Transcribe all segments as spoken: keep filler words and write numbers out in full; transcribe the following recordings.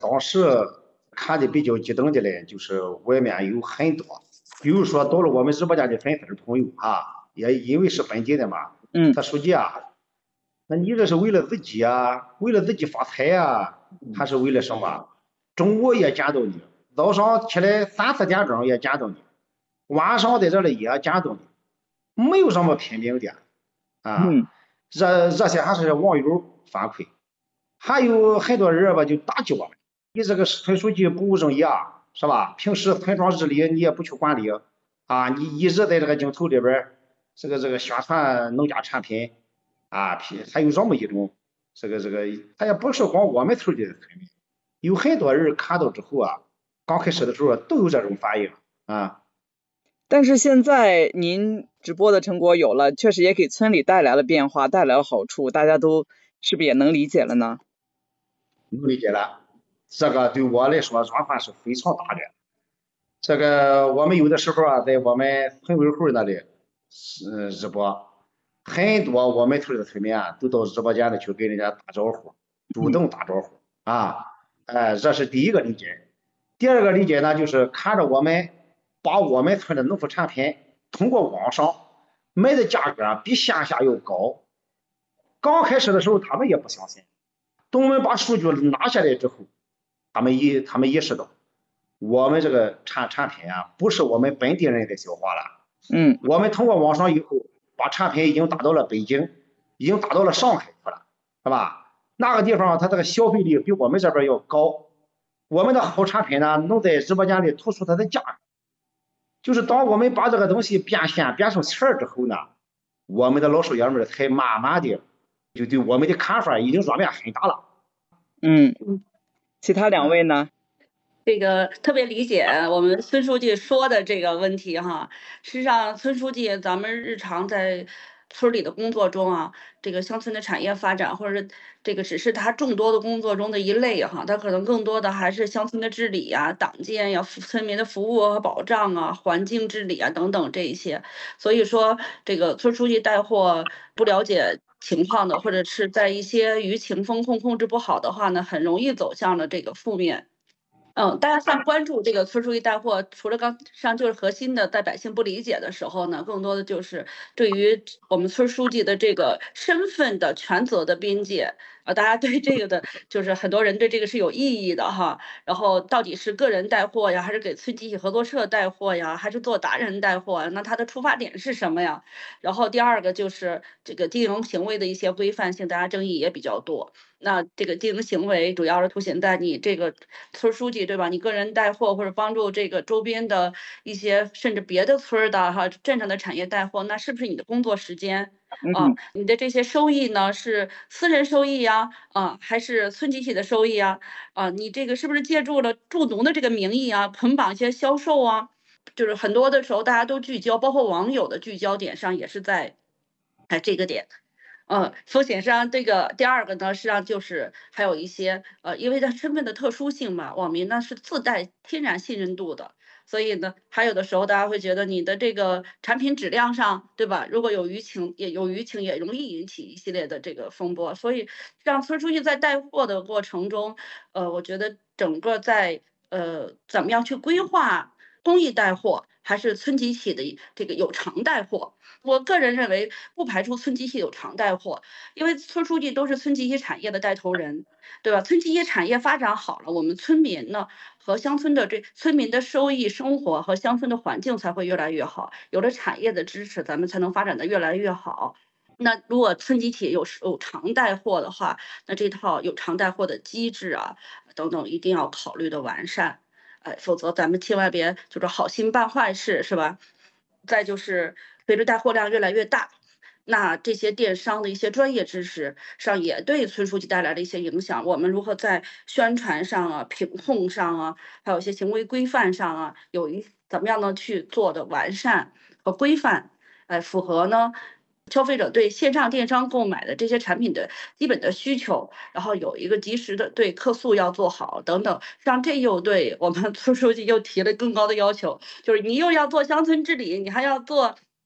当时看的比较激动的嘞，就是外面有很多，比如说到了我们直播间的粉丝朋友啊，也因为是本地的嘛， 嗯， 他书记啊，那你这是为了自己啊，为了自己发财啊，还是为了什么？中午也见到你，早上起来三四点钟也见到你，晚上在这里也见到你，没有什么拼命的啊。 嗯， 这这些还是网友反馈，还有很多人吧就打击我们，你这个村书记不务正业啊，是吧？平时村庄治理你也不去管理啊，你一直在这个镜头里边这个这个宣传农家产品啊，还有这么一种这个这个，他也不是光我们村的村民，有很多人看到之后啊，刚开始的时候都有这种反应啊。 但是现在您直播的成果有了，确实也给村里带来了变化，带来了好处，大家都是不是也能理解了呢？ 能理解了，这个对我来说转换是非常大的。这个我们有的时候啊，在我们村委会那里，呃，直播，很多我们村的村民啊，都到直播间里去给人家打招呼，主嗯动打招呼啊，哎，这是第一个理解。第二个理解呢，就是看着我们把我们村的农副产品通过网上卖的价格比线下要高。刚开始的时候，他们也不相信，等我们把数据拿下来之后，他们意他们意识到。我们这个产产品啊，不是我们本地人在消化了。 嗯， 我们通过网上以后，把产品已经打到了北京，已经打到了上海去了，是吧？那个地方它这个消费力比我们这边要高。我们的好产品呢，能在直播间里突出它的价格。就是当我们把这个东西变现变成钱之后呢，我们的老少爷们才慢慢的就对我们的看法已经转变很大了。 嗯，其他两位呢？ 这个特别理解我们孙书记说的这个问题哈。实际上，孙书记咱们日常在村里的工作中啊，这个乡村的产业发展，或者是这个只是他众多的工作中的一类哈，他可能更多的还是乡村的治理呀、党建呀、村民的服务和保障啊、环境治理啊等等这一些。所以说，这个村书记带货不了解情况的，或者是在一些舆情风控控制不好的话呢，很容易走向了这个负面。嗯，大家像关注这个村书记带货，除了刚上就是核心的，在百姓不理解的时候呢，更多的就是对于我们村书记的这个身份的权责的边界啊，大家对这个的，就是很多人对这个是有意义的哈。然后到底是个人带货呀，还是给村集体合作社带货呀，还是做达人带货？那他的出发点是什么呀？然后第二个就是这个经营行为的一些规范性，大家争议也比较多。那这个经营行为主要是凸显在你这个村书记对吧？你个人带货或者帮助这个周边的一些甚至别的村的哈镇上的产业带货，那是不是你的工作时间啊？ 嗯， 你的这些收益呢是私人收益呀啊，还是村集体的收益啊？啊，你这个是不是借助了助农的这个名义啊，捆绑一些销售啊？就是很多的时候大家都聚焦，包括网友的聚焦点上也是在哎这个点。呃，风险上这个第二个呢，实际上就是还有一些呃，因为它身份的特殊性嘛，网民呢是自带天然信任度的，所以呢，还有的时候大家会觉得你的这个产品质量上，对吧？如果有舆情，也有舆情，也容易引起一系列的这个风波。所以让村书记在带货的过程中，呃，我觉得整个在呃怎么样去规划公益带货，还是村集体的这个有偿带货。我个人认为，不排除村集体有偿带货，因为村书记都是村集体产业的带头人，对吧？村集体产业发展好了，我们村民呢和乡村的这村民的收益、生活和乡村的环境才会越来越好。有了产业的支持，咱们才能发展的越来越好。那如果村集体有有偿带货的话，那这套有偿带货的机制啊等等，一定要考虑的完善。哎，否则咱们千万别就是好心办坏事，是吧？再就是随着带货量越来越大，那这些电商的一些专业知识上也对村书记带来了一些影响。我们如何在宣传上啊、品控上啊，还有一些行为规范上啊，有一怎么样呢去做的完善和规范，哎，符合呢消费者对线上电商购买的这些产品的基本的需求，然后有一个及时的对客诉要做好等等，像这又对我们村书记又提了更高的要求，就是你又要做乡村治理，你还要做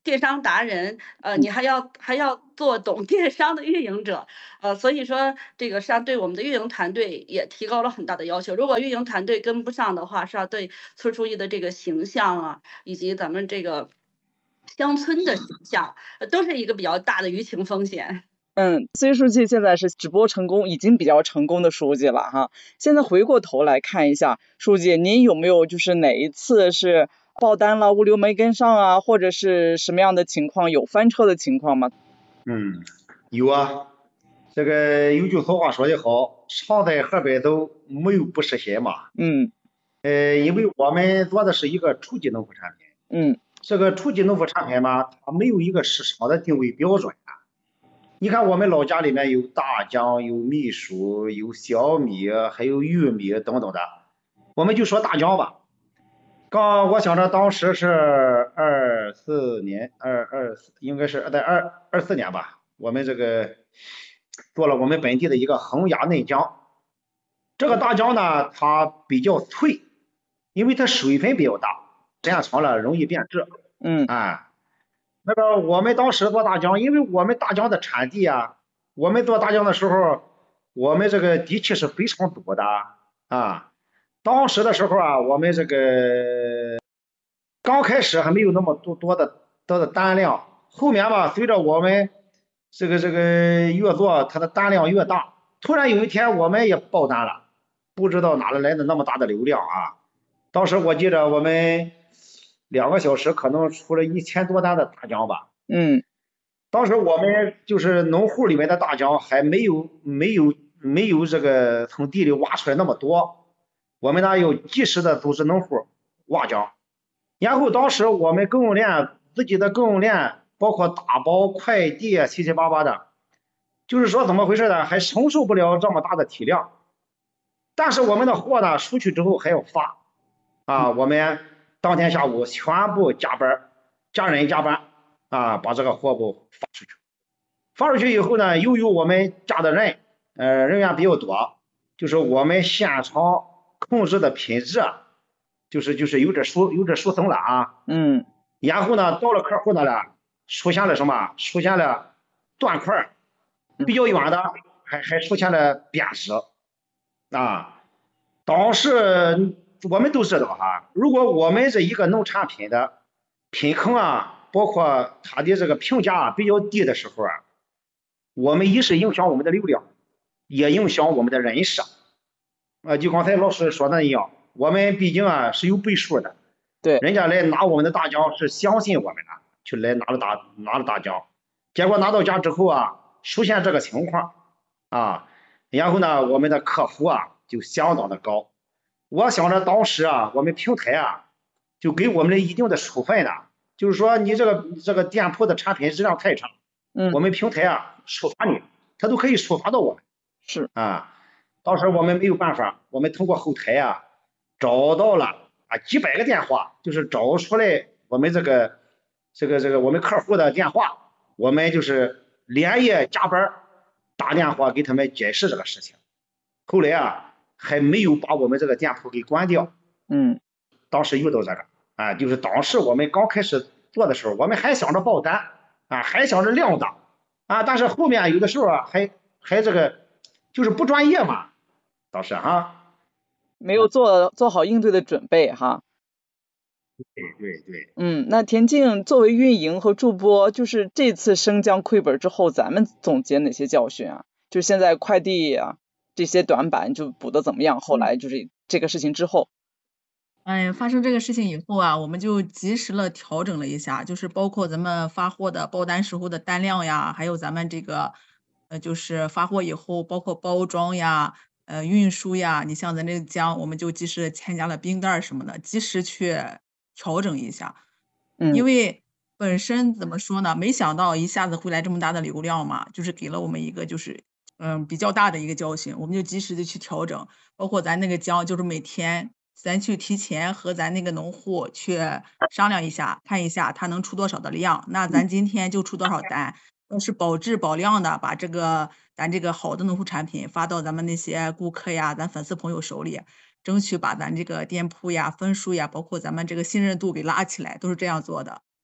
电商达人，呃，你还要还要做懂电商的运营者，呃，所以说这个实际上对我们的运营团队也提高了很大的要求。如果运营团队跟不上的话，实际上对村书记的这个形象啊，以及咱们这个乡村的形象，呃都是一个比较大的舆情风险。 嗯，崔书记现在是直播成功，已经比较成功的书记了哈。现在回过头来看一下，书记您有没有就是哪一次是爆单了，物流没跟上啊，或者是什么样的情况，有翻车的情况吗？ 嗯，有啊。这个有句俗话说得好，常在河边走，没有不湿鞋嘛。 嗯呃，因为我们做的是一个初级农副产品， 嗯这个初级农副产品嘛，它没有一个市场的定位标准啊。你看我们老家里面有大姜，有米薯，有小米，还有玉米等等的。我们就说大姜吧。刚我想着当时是二四年，二二应该是在二二四年吧，我们这个做了我们本地的一个恒压嫩姜。这个大姜呢，它比较脆，因为它水分比较大，时间长了容易变质。 嗯啊，那个我们当时做大姜，因为我们大姜的产地啊，我们做大姜的时候，我们这个地契是非常多的啊。当时的时候啊，我们这个刚开始还没有那么多多的多的单量，后面吧，随着我们这个这个越做，它的单量越大，突然有一天我们也爆单了，不知道哪里来的那么大的流量啊！当时我记着我们两个小时可能出了一千多单的大姜吧。 嗯当时我们就是农户里面的大姜还没有没有没有这个从地里挖出来那么多，我们呢有及时的组织农户挖姜，然后当时我们供应链自己的供应链包括打包快递啊七七八八的，就是说怎么回事呢？还承受不了这么大的体量，但是我们的货呢出去之后还要发啊，我们当天下午全部加班，加人加班啊，把这个货物发出去。发出去以后呢，由于我们加的人，呃，人员比较多，就是我们现场控制的品质，就是就是有点疏有点疏松了啊。 嗯然后呢，到了客户那了，出现了什么？出现了断块，比较远的还还出现了贬值啊。当时我们都知道哈，如果我们这一个农产品的品控啊，包括它的这个评价啊比较低的时候啊，我们一是影响我们的流量，也影响我们的人设。啊，就刚才老师说的一样，我们毕竟啊是有背书的， 对， 人家来拿我们的大姜是相信我们的，去来拿了大拿了大姜，结果拿到家之后啊，出现这个情况啊，然后呢，我们的客服啊就相当的高。我想着当时啊，我们平台啊就给我们的一定的处分的，就是说你这个这个店铺的产品质量太差， 嗯我们平台啊处罚你，他都可以处罚到我们。 是啊。当时我们没有办法，我们通过后台啊找到了啊几百个电话，就是找出来我们这个这个这个我们客户的电话，我们就是连夜加班打电话给他们解释这个事情。后来啊还没有把我们这个店铺给关掉。 嗯当时遇到这个啊，就是当时我们刚开始做的时候，我们还想着爆单啊，还想着量大啊，但是后面有的时候啊还还这个就是不专业嘛。倒是哈， 没有做做好应对的准备哈。 对对对。 嗯，那田径作为运营和助播，就是这次生姜亏本之后，咱们总结哪些教训啊？就现在快递啊这些短板就补的怎么样？后来就是这个事情之后， 哎，发生这个事情以后啊，我们就及时了调整了一下，就是包括咱们发货的报单时候的单量呀，还有咱们这个呃，就是发货以后包括包装呀。呃，运输呀，你像咱这个姜，我们就及时添加了冰袋什么的，及时去调整一下。 嗯， 因为本身怎么说呢，没想到一下子会来这么大的流量嘛，就是给了我们一个就是嗯比较大的一个教训，我们就及时的去调整，包括咱那个姜，就是每天咱去提前和咱那个农户去商量一下，看一下他能出多少的量，那咱今天就出多少单。要是保质保量的把这个咱这个好的农副产品发到咱们那些顾客呀、咱粉丝朋友手里，争取把咱这个店铺呀、分数呀，包括咱们这个信任度给拉起来，都是这样做的。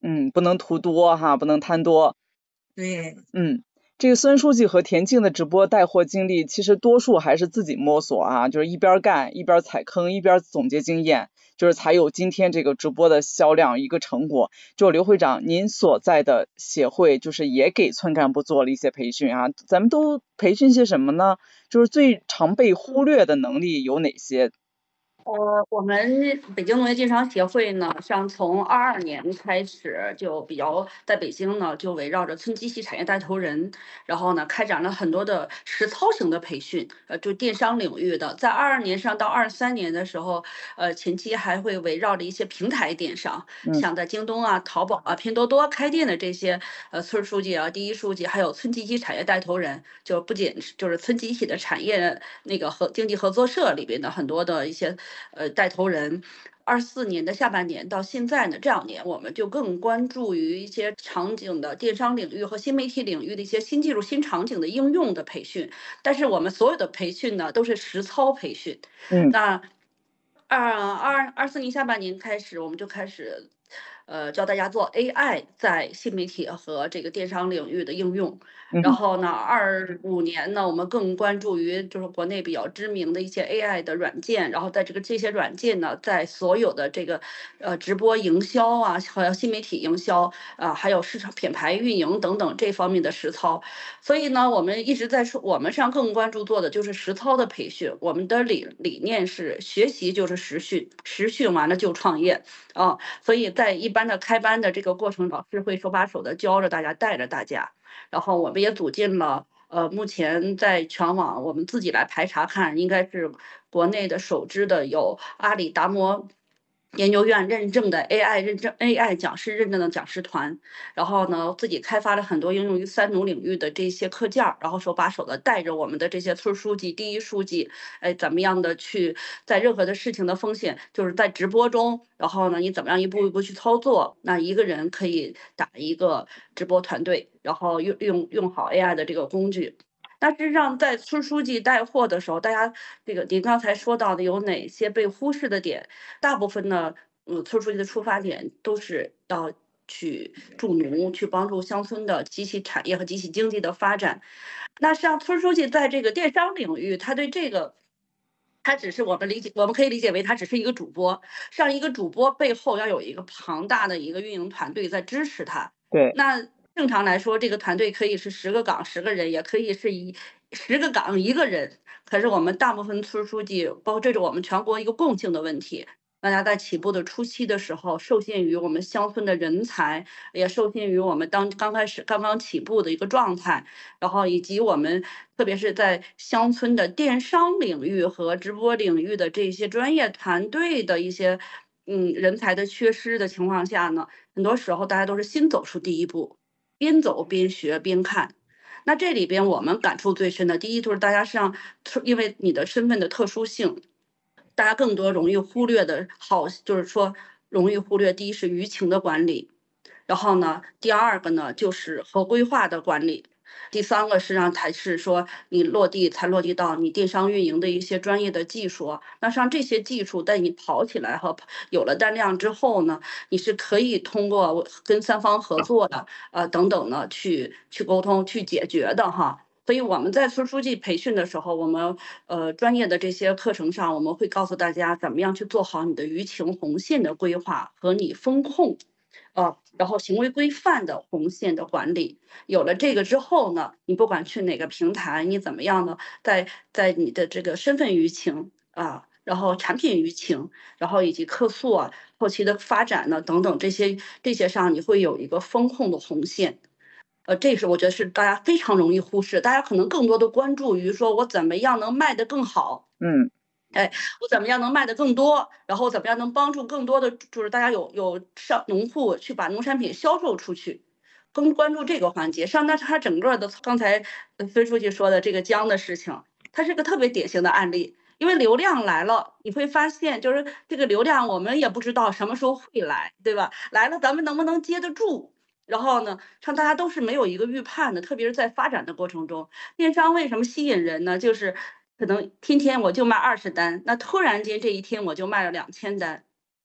嗯，不能图多哈，不能贪多。 对， 嗯，这个孙书记和田静的直播带货经历，其实多数还是自己摸索啊，就是一边干一边踩坑，一边总结经验，就是才有今天这个直播的销量一个成果。就刘会长，您所在的协会就是也给村干部做了一些培训啊，咱们都培训些什么呢？就是最常被忽略的能力有哪些？ 呃，我们北京农业经商协会呢，像从二二年开始就比较在北京呢，就围绕着村机器产业带头人，然后呢，开展了很多的实操型的培训，呃，就电商领域的。在二二年上到二三年的时候，呃，前期还会围绕着一些平台电商， 嗯像在京东啊、淘宝啊、拼多多开店的这些呃村书记啊、第一书记，还有村集体产业带头人，就不仅是就是村集体的产业那个和经济合作社里边的很多的一些呃带头人。二四年的下半年到现在呢，这两年我们就更关注于一些场景的电商领域和新媒体领域的一些新技术、新场景的应用的培训。但是我们所有的培训呢，都是实操培训。 嗯那二二二四年下半年开始，我们就开始，呃，教大家做 A I 在新媒体和这个电商领域的应用。然嗯后呢，二五年呢，我们更关注于就是国内比较知名的一些 A I 的软件，然后在这个这些软件呢，在所有的这个呃直播营销啊，还有新媒体营销啊，还有市场品牌运营等等这方面的实操。所以呢，我们一直在说，我们上更关注做的就是实操的培训。我们的理理念是学习就是实训，实训完了就创业啊。所以在一般的开班的这个过程，老师会手把手的教着大家，带着大家。然后我们也组进了，呃，目前在全网我们自己来排查看，应该是国内的首支的有阿里达摩研究院认证的 A I 认证 A I 讲师认证的讲师团。然后呢，自己开发了很多应用于三农领域的这些课件儿，然后手把手的带着我们的这些村书记、第一书记，哎，怎么样的去在任何的事情的风险，就是在直播中，然后呢，你怎么样一步一步去操作？那一个人可以打一个直播团队，然后用用用好 A I 的这个工具。那事实上，在村书记带货的时候，大家这个您刚才说到的有哪些被忽视的点？大部分呢，嗯，村书记的出发点都是要去助农，去帮助乡村的集体产业和集体经济的发展。那像村书记在这个电商领域，他对这个。他只是我们理解，我们可以理解为他只是一个主播，上一个主播背后要有一个庞大的一个运营团队在支持他。 对， 那正常来说，这个团队可以是十个岗十个人，也可以是一十个岗一个人。可是我们大部分村书记，包括这是我们全国一个共性的问题。大家在起步的初期的时候，受限于我们乡村的人才，也受限于我们当刚开始刚刚起步的一个状态，然后以及我们特别是在乡村的电商领域和直播领域的这些专业团队的一些嗯人才的缺失的情况下呢，很多时候大家都是先走出第一步，边走边学边看。那这里边我们感触最深的，第一就是大家实际上因为你的身份的特殊性。大家更多容易忽略的好，就是说容易忽略，第一是舆情的管理，然后呢，第二个呢就是和规划的管理，第三个实际上才是说你落地才落地到你电商运营的一些专业的技术。那像这些技术在你跑起来和有了单量之后呢，你是可以通过跟三方合作的，呃等等呢去去沟通去解决的哈。所以我们在村书记培训的时候，我们呃专业的这些课程上，我们会告诉大家怎么样去做好你的舆情红线的规划和你风控，呃，然后行为规范的红线的管理。有了这个之后呢，你不管去哪个平台，你怎么样呢？在在你的这个身份舆情啊，然后产品舆情，然后以及客诉啊、后期的发展呢等等这些这些上，你会有一个风控的红线。呃，这是我觉得是大家非常容易忽视，大家可能更多的关注于说我怎么样能卖得更好， 嗯哎，我怎么样能卖得更多，然后怎么样能帮助更多的就是大家有有上农户去把农产品销售出去，更关注这个环节。上，但是他整个的刚才呃孙书记说的这个姜的事情，它是个特别典型的案例。因为流量来了，你会发现就是这个流量我们也不知道什么时候会来，对吧？来了咱们能不能接得住？然后呢，像大家都是没有一个预判的，特别是在发展的过程中，电商为什么吸引人呢？就是可能天天我就卖二十单，那突然间这一天我就卖了两千单，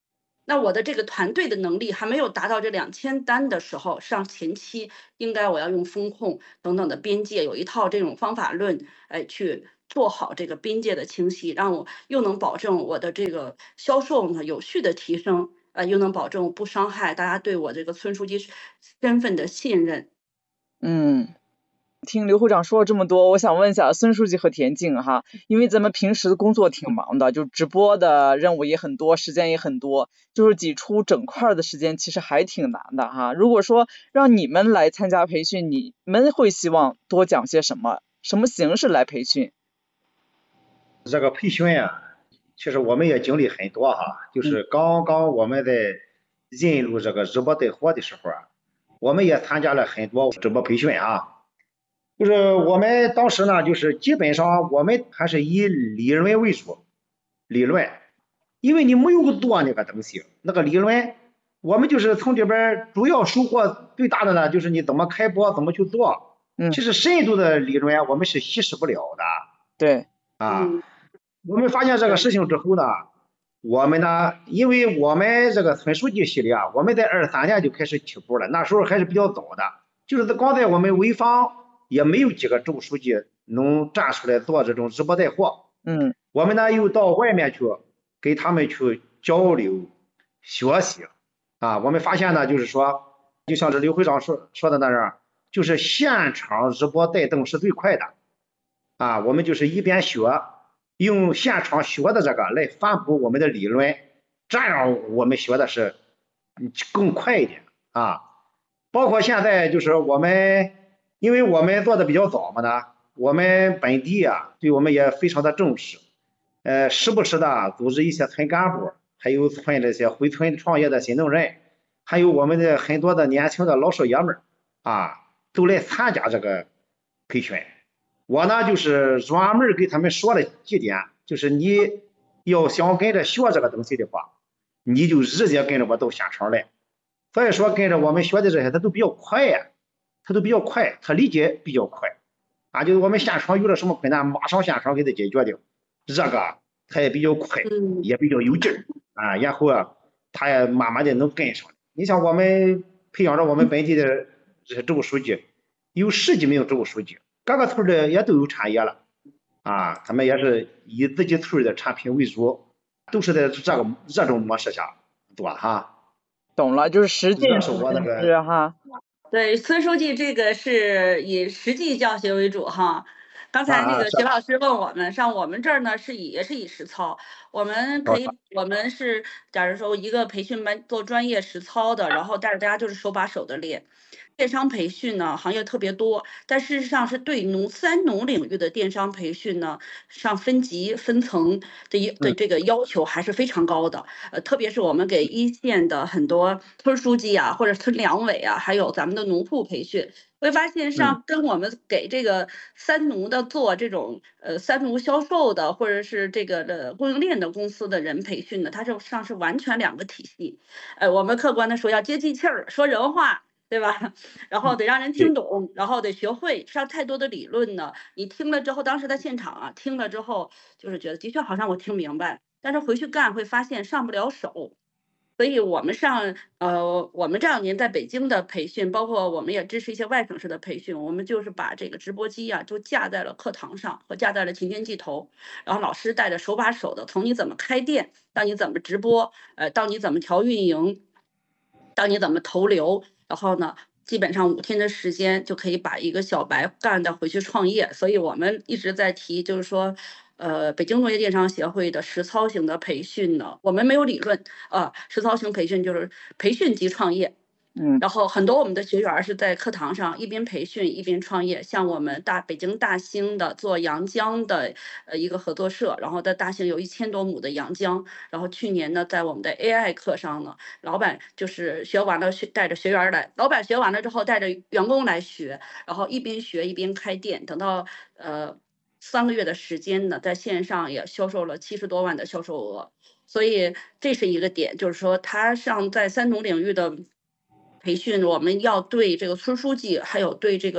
那我的这个团队的能力还没有达到这两千单的时候，上前期应该我要用风控等等的边界有一套这种方法论，哎，去做好这个边界的清晰，让我又能保证我的这个销售呢有序的提升，呃，又能保证不伤害大家对我这个村书记身份的信任。 嗯。听刘会长说了这么多，我想问一下孙书记和田静哈，因为咱们平时的工作挺忙的，就直播的任务也很多，时间也很多，就是挤出整块的时间其实还挺难的哈。如果说让你们来参加培训，你们会希望多讲些什么？什么形式来培训？ 这个培训啊，其实我们也经历很多哈，就是刚刚我们在进入这个直播带货的时候啊，我们也参加了很多直播培训啊。就是我们当时呢，就是基本上我们还是以理论为主，理论，因为你没有做那个东西，那个理论，我们就是从这边主要收获最大的呢，就是你怎么开播，怎么去做。 嗯， 其实深度的理论我们是稀释不了的。 对， 啊， 嗯我们发现这个事情之后呢，我们呢，因为我们这个村书记系列啊，我们在二三年就开始起步了，那时候还是比较早的，就是刚在我们潍坊也没有几个州书记能站出来做这种直播带货。 嗯， 我们呢又到外面去给他们去交流学习啊，我们发现呢，就是说，就像这刘会长说说的那样，就是现场直播带动是最快的啊，我们就是一边学，用现场学的这个来反哺我们的理论，这样我们学的是更快一点啊。包括现在就是我们，因为我们做的比较早嘛呢，我们本地啊对我们也非常的重视，呃，时不时的组织一些村干部，还有村这些回村创业的新农人，还有我们的很多的年轻的老少爷们儿啊，都来参加这个培训。我呢就是专门给他们说了几点，就是你要想跟着学这个东西的话，你就直接跟着我到现场来。所以说跟着我们学的这些，他都比较快呀，他都比较快，他理解比较快啊。就是我们现场遇到什么困难，马上现场给他解决掉，这个他也比较快，也比较有劲儿啊。然后啊，他也慢慢的能跟上。你像我们培养着我们本地的这些州书记，有十几名州书记。各个村的也都有产业了啊，他们也是以自己村的产品为主，都是在这个这种模式下做哈。 懂了，就是实践是我那个是哈。 对，孙书记这个是以实际教学为主哈。刚才那个徐老师问我们，上我们这儿呢是以也是以实操，我们可以我们是假如说一个培训班做专业实操的，然后带着大家就是手把手的练。电商培训呢，行业特别多，但事实上是对农三农领域的电商培训呢，上分级分层的的这个要求还是非常高的。呃，特别是我们给一线的很多村书记啊，或者村两委啊，还有咱们的农户培训，会发现上跟我们给这个三农的做这种呃三农销售的，或者是这个的供应链的公司的人培训的，它这上是完全两个体系。呃，我们客观的说要接地气儿，说人话。对吧？然后得让人听懂，然后得学会。上太多的理论呢，你听了之后，当时在现场啊，听了之后就是觉得的确好像我听明白，但是回去干会发现上不了手。所以我们上呃，我们这两年在北京的培训，包括我们也支持一些外省市的培训，我们就是把这个直播机啊，就架在了课堂上和架在了擎天记头，然后老师带着手把手的，从你怎么开店，到你怎么直播，呃，到你怎么调运营，到你怎么投流。然后呢，基本上五天的时间就可以把一个小白干的回去创业。所以我们一直在提，就是说，呃，北京农业电商协会的实操型的培训呢，我们没有理论啊，实操型培训就是培训即创业。 嗯， 然后很多我们的学员是在课堂上一边培训一边创业，像我们大北京大兴的做阳江的呃一个合作社，然后在大兴有一千多亩的阳江，然后去年呢在我们的 A I 课上呢，老板就是学完了学带着学员来，老板学完了之后带着员工来学，然后一边学一边开店，等到呃三个月的时间呢，在线上也销售了七十多万的销售额，所以这是一个点，就是说他上在三农领域的培训，我们要对这个村书记，还有对这个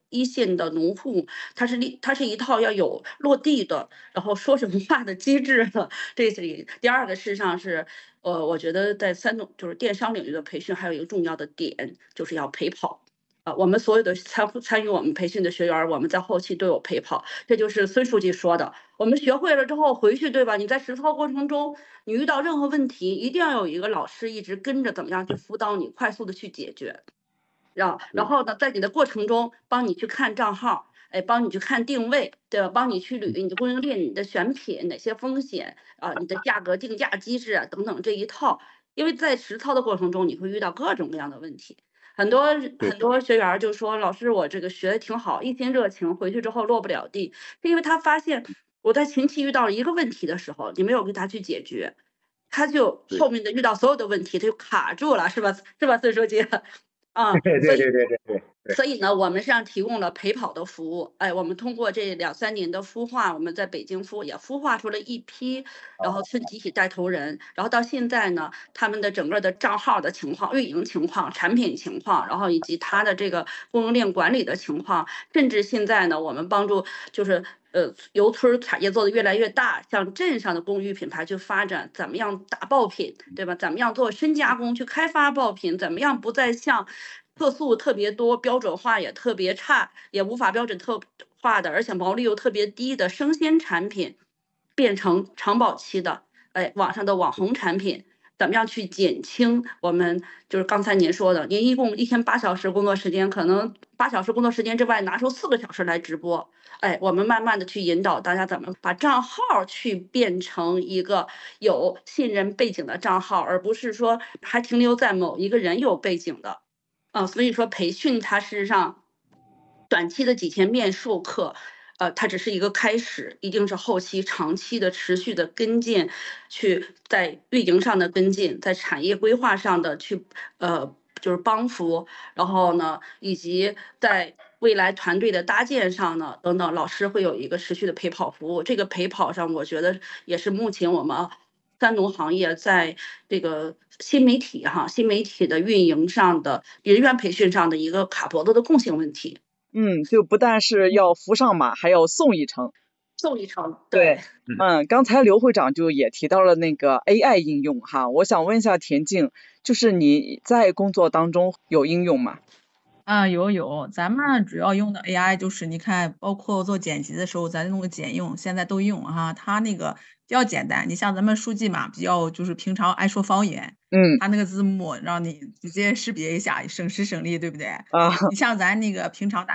一线的农户，它是一它是一套要有落地的，然后说什么话的机制的。这是一第二个，事实上是，呃，我觉得在三种就是电商领域的培训，还有一个重要的点，就是要陪跑。啊，我们所有的参参与我们培训的学员，我们在后期都有陪跑，这就是孙书记说的。我们学会了之后回去，对吧？你在实操过程中，你遇到任何问题，一定要有一个老师一直跟着，怎么样去辅导你，快速的去解决。然然后呢，在你的过程中，帮你去看账号，哎，帮你去看定位，对吧？帮你去捋你的供应链、你的选品哪些风险啊，你的价格定价机制啊等等这一套。因为在实操的过程中，你会遇到各种各样的问题。很多很多学员就说：“老师，我这个学的挺好，一心热情，回去之后落不了地。”是因为他发现我在前期遇到了一个问题的时候，你没有给他去解决，他就后面的遇到所有的问题，他就卡住了，是吧？是吧，孙书记？啊， 对对对对对对。 所以呢，我们实际上提供了陪跑的服务。哎，我们通过这两三年的孵化，我们在北京孵也孵化出了一批，然后村集体带头人，然后到现在呢，他们的整个的账号的情况、运营情况、产品情况，然后以及他的这个供应链管理的情况，甚至现在呢，我们帮助就是呃由村产业做得越来越大，像镇上的公寓品牌去发展，怎么样打爆品，对吧？怎么样做深加工去开发爆品，怎么样不再像特素特别多、标准化也特别差、也无法标准特化的，而且毛利又特别低的生鲜产品，变成长保期的，哎，网上的网红产品，怎么样去减轻我们就是刚才您说的，您一共一天八小时工作时间，可能八小时工作时间之外拿出四个小时来直播，哎，我们慢慢的去引导大家怎么把账号去变成一个有信任背景的账号，而不是说还停留在某一个人有背景的。啊，所以说培训它事实上短期的几天面授课，呃，它只是一个开始，一定是后期长期的持续的跟进，去在运营上的跟进，在产业规划上的去呃就是帮扶，然后呢，以及在未来团队的搭建上呢，等等，老师会有一个持续的陪跑服务。这个陪跑上，我觉得也是目前我们三农行业在这个新媒体哈新媒体的运营上的人员培训上的一个卡脖子的共性问题。 嗯，就不但是要扶上马，还要送一程。 送一程， 对，嗯，刚才刘会长就也提到了那个 A I 应用哈，我想问一下田静，就是你在工作当中有应用吗？ 啊，有有，咱们主要用的 A I 就是你看，包括做剪辑的时候，咱弄个剪映，现在都用哈。它那个比较简单，你像咱们书记嘛，比较就是平常爱说方言， 嗯， 它那个字幕让你直接识别一下，省时省力，对不对？ 啊， 你像咱那个平常大